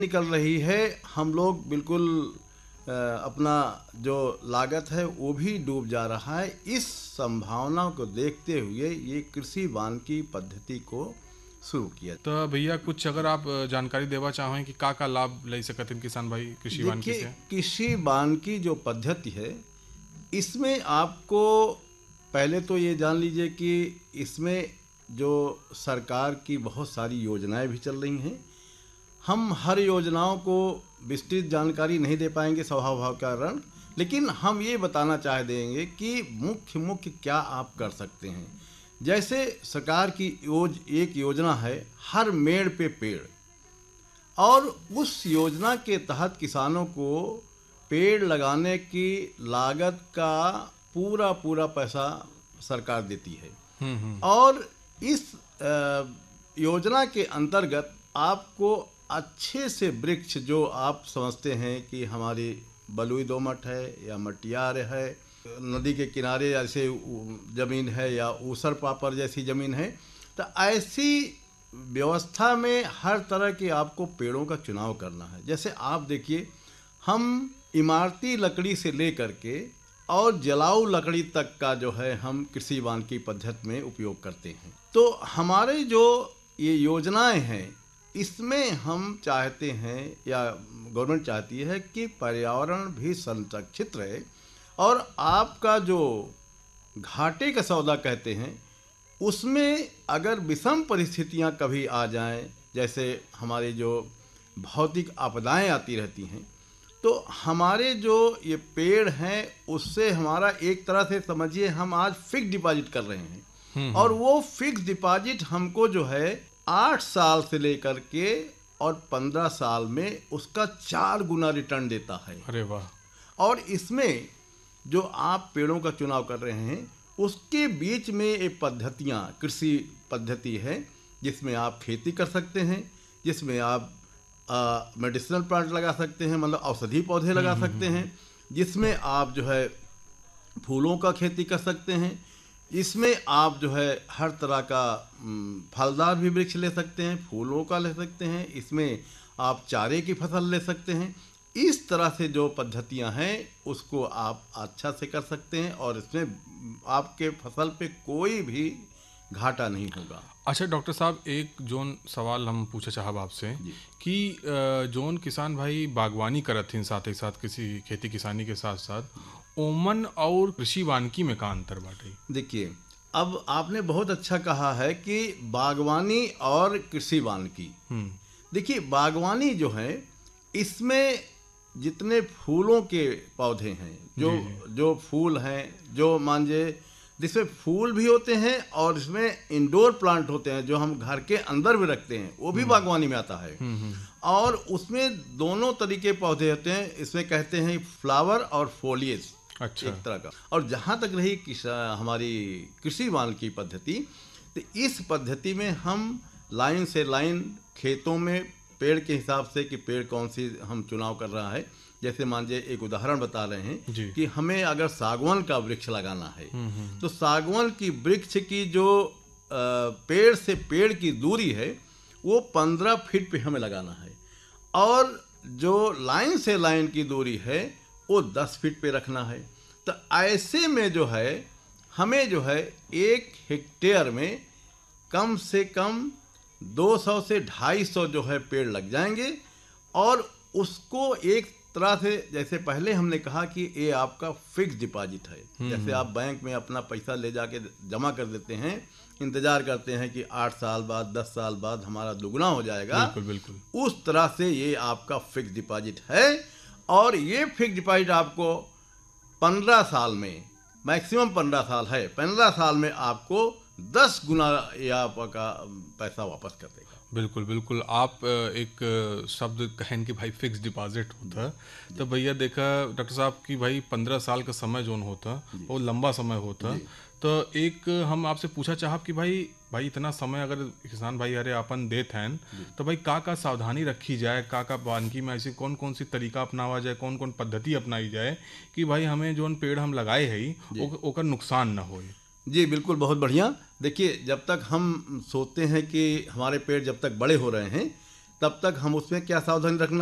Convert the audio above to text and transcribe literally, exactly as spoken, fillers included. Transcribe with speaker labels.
Speaker 1: निकल रही है। हम लोग बिल्कुल अ, अपना जो लागत है वो भी डूब जा रहा है। इस संभावना को देखते हुए ये कृषि वानिकी पद्धति को शुरू किया।
Speaker 2: तो भैया कुछ अगर आप जानकारी देवा चाहें कि का का लाभ ले सकते हैं किसान भाई कृषि वानिकी
Speaker 1: देखिए,
Speaker 2: से।
Speaker 1: कृषि वानिकी जो पद्धति है इसमें आपको पहले तो ये जान लीजिए कि इसमें जो सरकार की बहुत सारी योजनाएं भी चल रही हैं। हम हर योजनाओं को विस्तृत जानकारी नहीं दे पाएंगे स्वभाव के कारण, लेकिन हम ये बताना चाह देंगे कि मुख्य मुख्य क्या आप कर सकते हैं। जैसे सरकार की योज एक योजना है हर मेड़ पे पेड़, और उस योजना के तहत किसानों को पेड़ लगाने की लागत का पूरा पूरा पैसा सरकार देती है।
Speaker 2: हम्म हम्म
Speaker 1: और इस अ, योजना के अंतर्गत आपको अच्छे से वृक्ष जो आप समझते हैं कि हमारी बलुई दोमट है या मटियार है, नदी के किनारे जैसे ज़मीन है या ऊसर पापर जैसी ज़मीन है, तो ऐसी व्यवस्था में हर तरह के आपको पेड़ों का चुनाव करना है। जैसे आप देखिए, हम इमारती लकड़ी से लेकर के और जलाऊ लकड़ी तक का जो है हम कृषि वानिकी पद्धति में उपयोग करते हैं। तो हमारे जो ये योजनाएं हैं इसमें हम चाहते हैं या गवर्नमेंट चाहती है कि पर्यावरण भी संरक्षित रहे, और आपका जो घाटे का सौदा कहते हैं उसमें अगर विषम परिस्थितियां कभी आ जाएं, जैसे हमारे जो भौतिक आपदाएं आती रहती हैं, तो हमारे जो ये पेड़ हैं उससे हमारा एक तरह से समझिए हम आज फिक्स डिपॉजिट कर रहे हैं, और वो फिक्स डिपॉजिट हमको जो है आठ साल से लेकर के और पंद्रह साल में उसका चार गुना रिटर्न देता है।
Speaker 2: अरे वाह।
Speaker 1: और इसमें जो आप पेड़ों का चुनाव कर रहे हैं उसके बीच में एक पद्धतियाँ कृषि पद्धति है जिसमें आप खेती कर सकते हैं, जिसमें आप मेडिसिनल प्लांट लगा सकते हैं, मतलब औषधि पौधे लगा सकते हैं, जिसमें आप जो है फूलों का खेती कर सकते हैं, इसमें आप जो है हर तरह का फलदार भी वृक्ष ले सकते हैं, फूलों का ले सकते हैं, इसमें आप चारे की फसल ले सकते हैं। इस तरह से जो पद्धतियां हैं उसको आप अच्छा से कर सकते हैं और इसमें आपके फसल पे कोई भी घाटा नहीं होगा।
Speaker 2: अच्छा डॉक्टर साहब, एक जोन सवाल हम पूछे चाहब आपसे कि जोन किसान भाई बागवानी करत हैं साथ ही साथ किसी खेती किसानी के साथ साथ, ओमन और कृषि वानिकी में का अंतर बाटे?
Speaker 1: देखिए, अब आपने बहुत अच्छा कहा है कि बागवानी और कृषि वानिकी। देखिए, बागवानी जो है इसमें जितने फूलों के पौधे हैं, जो जो फूल हैं, जो मानिए जिसमें फूल भी होते हैं और इसमें इंडोर प्लांट होते हैं जो हम घर के अंदर भी रखते हैं, वो भी बागवानी में आता है। और उसमें दोनों तरीके पौधे होते हैं, इसमें कहते हैं फ्लावर और फोलिएज। अच्छा। एक तरह का। और जहाँ तक रही हमारी कृषि वानिकी पद्धति, तो इस पद्धति में हम लाइन से लाइन खेतों में पेड़ के हिसाब से कि पेड़ कौन सी हम चुनाव कर रहा है। जैसे मान लीजिए एक उदाहरण बता रहे हैं कि हमें अगर सागवान का वृक्ष लगाना है तो सागवान की वृक्ष की जो पेड़ से पेड़ की दूरी है वो पंद्रह फीट पे हमें लगाना है, और जो लाइन से लाइन की दूरी है वो दस फीट पे रखना है। तो ऐसे में जो है हमें जो है एक हेक्टेयर में कम से कम दो सौ से ढाई सौ जो है पेड़ लग जाएंगे, और उसको एक तरह से जैसे पहले हमने कहा कि ये आपका फिक्स डिपॉजिट है। जैसे आप बैंक में अपना पैसा ले जाके जमा कर देते हैं, इंतजार करते हैं कि आठ साल बाद दस साल बाद हमारा दुगना हो जाएगा।
Speaker 2: बिल्कुल बिल्कुल।
Speaker 1: उस तरह से ये आपका फिक्स डिपॉजिट है, और ये फिक्स डिपॉजिट आपको पंद्रह साल में, मैक्सिमम पंद्रह साल है, पंद्रह साल में आपको दस गुना या आपका पैसा वापस कर देगा।
Speaker 2: बिल्कुल बिल्कुल। आप एक शब्द कहें कि भाई फिक्स डिपॉजिट होता, तो भैया देखा डॉक्टर साहब कि भाई पंद्रह साल का समय जोन होता वो लंबा समय होता। तो एक हम आपसे पूछा चाहब कि भाई भाई इतना समय अगर किसान भाई अरे अपन देते हैं तो भाई का का सावधानी रखी जाए, का का वानिकी में ऐसी कौन कौन सी तरीका अपनावा जाए, कौन कौन पद्धति अपनाई जाए कि भाई हमें जोन पेड़ हम लगाए हैं ओकर नुकसान ना हो?
Speaker 1: जी बिल्कुल, बहुत बढ़िया। देखिए, जब तक हम सोचते हैं कि हमारे पेड़ जब तक बड़े हो रहे हैं तब तक हम उसमें क्या सावधानी रखना